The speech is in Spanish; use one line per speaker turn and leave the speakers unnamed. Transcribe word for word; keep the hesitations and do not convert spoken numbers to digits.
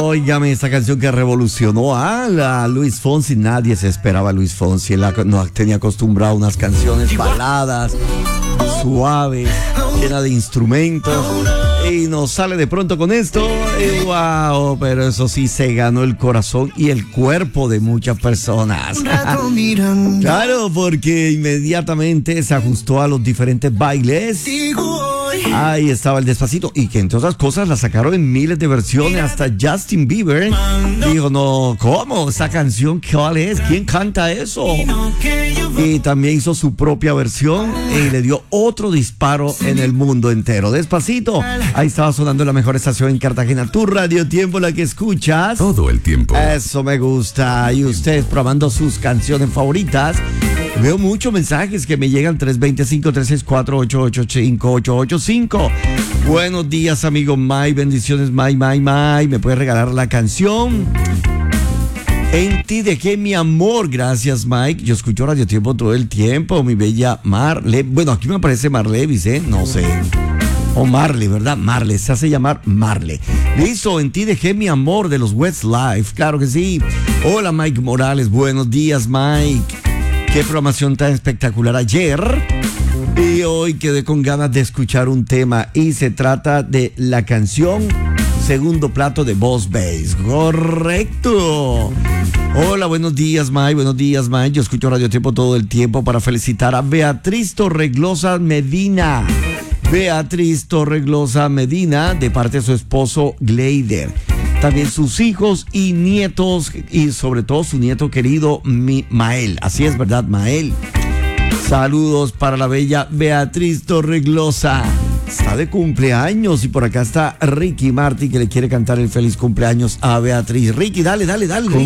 Óigame, esta canción que revolucionó a la Luis Fonsi. Nadie se esperaba a Luis Fonsi. Él no tenía acostumbrado a unas canciones baladas, suaves, llenas de instrumentos. Y nos sale de pronto con esto. Y wow, pero eso sí se ganó el corazón y el cuerpo de muchas personas. Claro, porque inmediatamente se ajustó a los diferentes bailes. Ahí estaba el Despacito. Y que entre otras cosas la sacaron en miles de versiones. Hasta Justin Bieber dijo, no, ¿cómo? ¿Esa canción cuál es? ¿Quién canta eso? Y también hizo su propia versión y le dio otro disparo en el mundo entero. Despacito. Ahí estaba sonando la mejor estación en Cartagena, tu Radio Tiempo, la que escuchas
todo el tiempo.
Eso me gusta. Y ustedes probando sus canciones favoritas. Veo muchos mensajes que me llegan tres dos cinco, tres seis cuatro, ocho ocho cinco, ocho ocho cinco. Buenos días, amigo Mike. Bendiciones, Mike, Mike, Mike. ¿Me puedes regalar la canción? En ti dejé mi amor. Gracias, Mike. Yo escucho Radio Tiempo todo el tiempo. Mi bella Marle. Bueno, aquí me aparece Marlevis, ¿eh? No sé. O Marley, ¿verdad? Marley, se hace llamar Marley. Listo, en ti dejé mi amor de los Westlife. Claro que sí. Hola, Mike Morales. Buenos días, Mike. Qué programación tan espectacular ayer. Y hoy quedé con ganas de escuchar un tema. Y se trata de la canción Segundo Plato de Boss Bass. Correcto. Hola, buenos días, Mike. Buenos días, Mike. Yo escucho Radio Tiempo todo el tiempo para felicitar a Beatriz Torreglosa Medina. Beatriz Torreglosa Medina, de parte de su esposo Gleider. También sus hijos y nietos, y sobre todo su nieto querido Mael. Así es, ¿verdad, Mael? Saludos para la bella Beatriz Torreglosa. Está de cumpleaños y por acá está Ricky Martin, que le quiere cantar el feliz cumpleaños a Beatriz. Ricky, dale, dale, dale.